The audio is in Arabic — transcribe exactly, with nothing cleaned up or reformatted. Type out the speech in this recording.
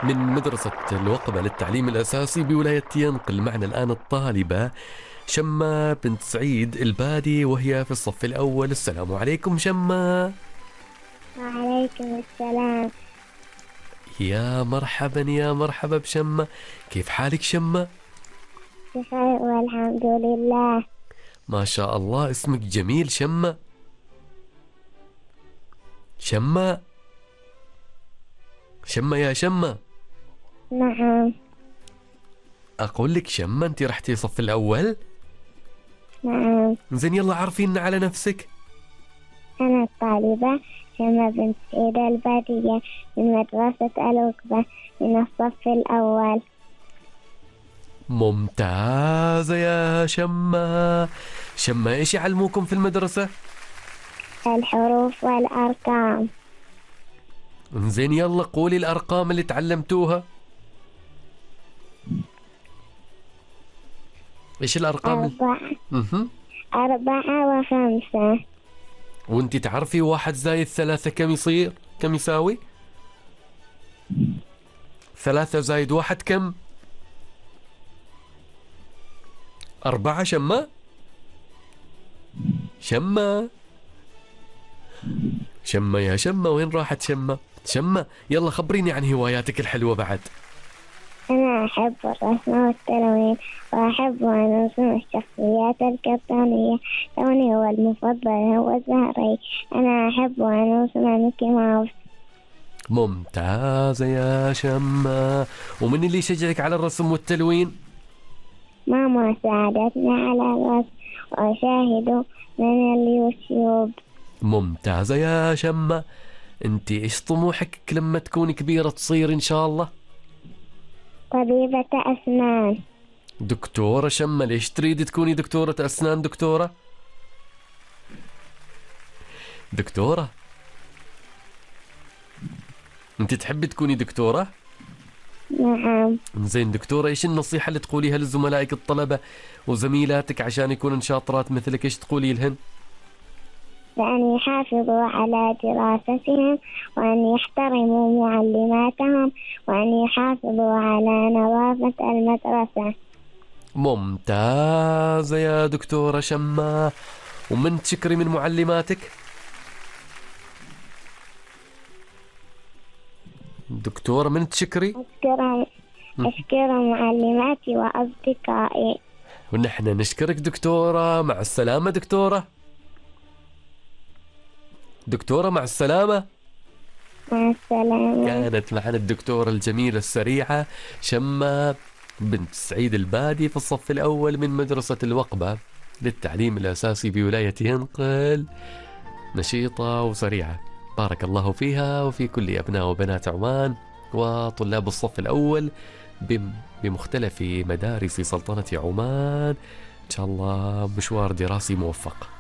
من مدرسة الوقبة للتعليم الأساسي بولاية ينقل. معنا الآن الطالبة شمة بنت سعيد البادي وهي في الصف الأول. السلام عليكم شمة. وعليكم السلام. يا مرحبا يا مرحبا بشمة، كيف حالك شمة؟ بخير والحمد لله. ما شاء الله، اسمك جميل شمة. شمة شمة يا شمة. نعم. أقول لك شمة، أنت رحتي الصف الأول؟ نعم. زين يلا عرفينا على نفسك. أنا الطالبة شمة بنت سعيد البادية من مدرسة الوقبة من الصف الأول. ممتازة يا شمة. شمة إيش يعلموكم في المدرسة؟ الحروف والأرقام. زين يلا قولي الأرقام اللي تعلمتوها. إيش الأرقام اللي... أربعة مه. أربعة وخمسة. وانت تعرفي واحد زايد ثلاثة كم يصير؟ كم يساوي؟ ثلاثة زايد واحد كم؟ أربعة. شمة شمة شمة يا شمة، وين راحت شمة؟ شمة يلا خبريني عن هواياتك الحلوة بعد. أنا أحب الرسم والتلوين وأحب أن أرسم الشخصيات الكرتونية. لوني هو المفضل هو الزهري. أنا أحب أن أرسم ميكي ماوس. ممتازة يا شمة. ومن اللي يشجعك على الرسم والتلوين؟ ماما ساعدتني على الرسم وأشاهد من اليوتيوب. ممتازة يا شمة. انت ايش طموحك لما تكون كبيرة تصير ان شاء الله؟ طبيبة أسنان. دكتورة شمة، ليش تريد تكوني دكتورة أسنان؟ دكتورة دكتورة انت تحبي تكوني دكتورة؟ نعم. زين دكتورة، ايش النصيحة اللي تقوليها لزملائك الطلبة وزميلاتك عشان يكونوا شاطرات مثلك؟ ايش تقولي لهن؟ بأن يحافظوا على دراستهم وأن يحترموا معلماتهم وأن يحافظوا على نظافة المدرسة. ممتازة يا دكتورة شمة. ومن تشكري من معلماتك؟ دكتورة من تشكري؟ أشكر أشكر معلماتي وأصدقائي. ونحن نشكرك دكتورة. مع السلامة دكتورة. دكتورة مع السلامة. مع السلامة. كانت معنا الدكتورة الجميلة السريعة شمة بنت سعيد البادي في الصف الأول من مدرسة الوقبة للتعليم الأساسي بولاية ينقل. نشيطة وسريعة، بارك الله فيها وفي كل أبناء وبنات عمان وطلاب الصف الأول بمختلف مدارس سلطنة عمان. إن شاء الله مشوار دراسي موفق.